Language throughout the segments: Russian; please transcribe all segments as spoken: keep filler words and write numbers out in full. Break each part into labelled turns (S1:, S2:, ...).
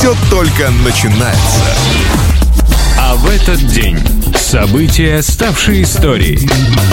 S1: все только начинается.
S2: А в этот день события, ставшие историей.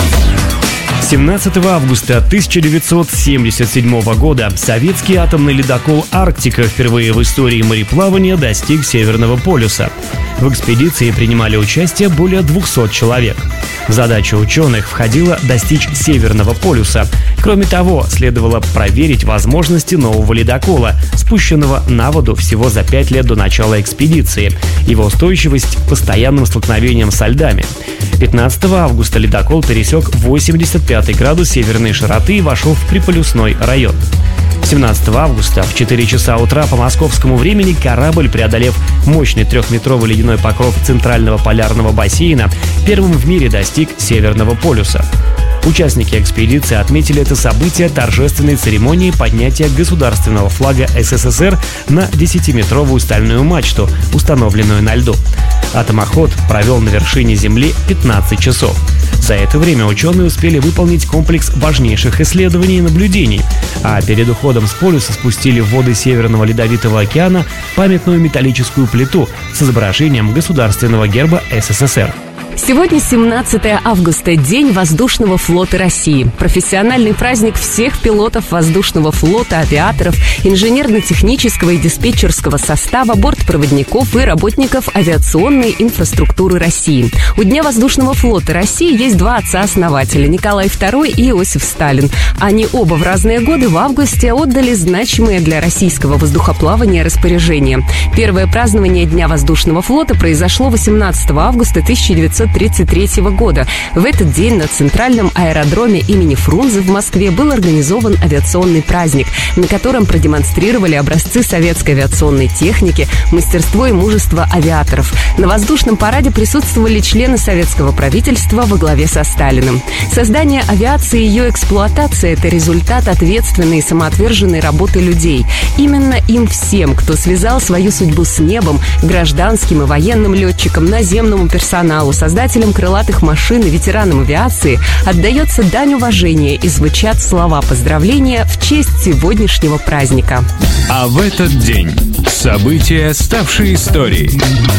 S3: семнадцатого августа тысяча девятьсот семьдесят седьмого года советский атомный ледокол «Арктика» впервые в истории мореплавания достиг Северного полюса. В экспедиции принимали участие более двухсот человек. В задачу ученых входило достичь Северного полюса. Кроме того, следовало проверить возможности нового ледокола, спущенного на воду всего за пять лет до начала экспедиции, его устойчивость к постоянным столкновениям со льдами. пятнадцатого августа ледокол пересек восемьдесят пятый градус северной широты и вошел в приполюсной район. семнадцатого августа в четыре часа утра по московскому времени корабль, преодолев мощный трехметровый ледяной покров центрального полярного бассейна, первым в мире достиг Северного полюса. Участники экспедиции отметили это событие торжественной церемонией поднятия государственного флага СССР на десятиметровую стальную мачту, установленную на льду. Атомоход провел на вершине Земли пятнадцать часов. За это время ученые успели выполнить комплекс важнейших исследований и наблюдений, а перед уходом с полюса спустили в воды Северного Ледовитого океана памятную металлическую плиту с изображением государственного герба СССР.
S4: Сегодня семнадцатого августа, День воздушного флота России. Профессиональный праздник всех пилотов воздушного флота, авиаторов, инженерно-технического и диспетчерского состава, бортпроводников и работников авиационной инфраструктуры России. У Дня воздушного флота России есть два отца-основателя – Николай второй и Иосиф Сталин. Они оба в разные годы в августе отдали значимые для российского воздухоплавания распоряжения. Первое празднование Дня воздушного флота произошло восемнадцатого августа тысяча девятьсот тридцать третьего года. В этот день на центральном аэродроме имени Фрунзе в Москве был организован авиационный праздник, на котором продемонстрировали образцы советской авиационной техники, мастерство и мужество авиаторов. На воздушном параде присутствовали члены советского правительства во главе со Сталиным. Создание авиации и ее эксплуатация – это результат ответственной и самоотверженной работы людей. Именно им всем, кто связал свою судьбу с небом, гражданским и военным летчикам, наземному персоналу, создателям крылатых машин и ветеранам авиации, отдается дань уважения и звучат слова поздравления в честь сегодняшнего праздника.
S2: А в этот день события, ставшие историей.